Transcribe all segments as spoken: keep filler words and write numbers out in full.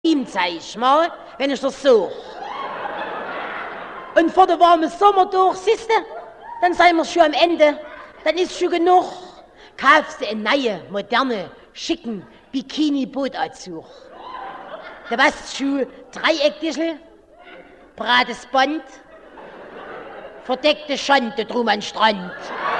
ihm zeig ich mal, wenn ich das suche. Und vor der warmen Sommer durch, siehste, dann seien wir schon am Ende. Dann ist schon genug. Kaufst du eine neue, moderne, schicken Bikini-Bootanzug. Da was schon Dreieckdischel, brates Band, verdeckte Schande drum am Strand.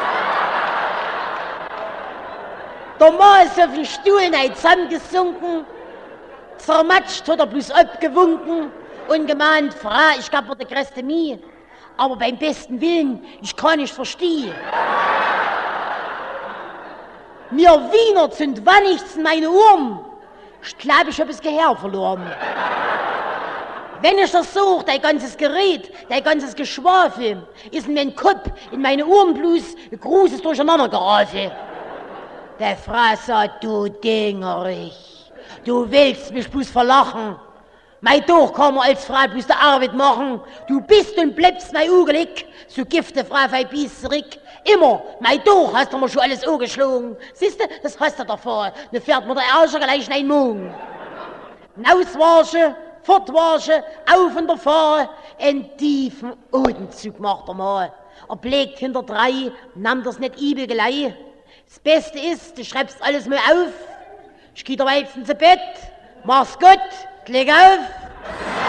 Der Mann ist auf den Stuhl nicht zusammengesunken, zermatscht hat er bloß abgewunken und gemeint, Frau, ich gab mir die größte Mie, aber beim besten Willen, ich kann nicht verstehen. Mir Wiener sind wann nichts in meine Ohren. Ich glaube, ich habe das Gehör verloren. Wenn ich das suche, dein ganzes Gerät, dein ganzes Geschwafel, ist in meinem Kopf, in meine Ohren bloß ein großes Durcheinandergerate. Der Frau sagt, du Dingerich, du willst mich bloß verlachen. Mein doch kann man als Frau bloß die Arbeit machen. Du bist und bleibst mein Ugelig, so gifte Frau verbiss zurück. Immer, mein doch hast du mir schon alles angeschlagen. Siehste, das hast du davor. Dann fährt mir der Arsch gleich in den Mund. Auswaschen, fortwaschen, auf und davor, einen tiefen Atemzug macht er mal. Er blickt hinter drei, nahm das nicht übel gleich. Das Beste ist, du schreibst alles mal auf. Ich geh dir wenigstens ins Bett. Mach's gut, leg auf.